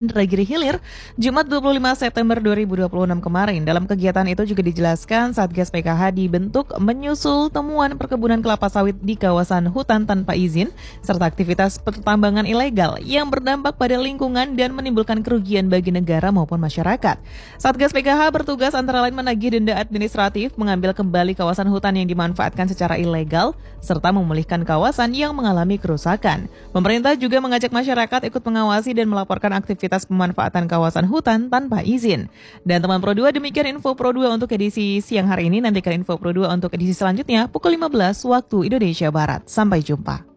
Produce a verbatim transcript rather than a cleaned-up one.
Indragiri Hilir, Jumat dua puluh lima September dua ribu dua puluh enam kemarin. Dalam kegiatan itu juga dijelaskan Satgas P K H dibentuk menyusul temuan perkebunan kelapa sawit di kawasan hutan tanpa izin, serta aktivitas pertambangan ilegal yang berdampak pada lingkungan dan menimbulkan kerugian bagi negara maupun masyarakat. Satgas P K H bertugas antara lain menagih denda administratif, mengambil kembali kawasan hutan yang dimanfaatkan secara ilegal, serta memulihkan kawasan yang mengalami kerusakan. Pemerintah juga mengajak masyarakat ikut mengawasi dan melaporkan aktivitas pemanfaatan kawasan hutan tanpa izin. Dan teman Pro dua, demikian info Pro dua untuk edisi siang hari ini. Nantikan info Pro dua untuk edisi selanjutnya pukul lima belas waktu Indonesia Barat. Sampai jumpa.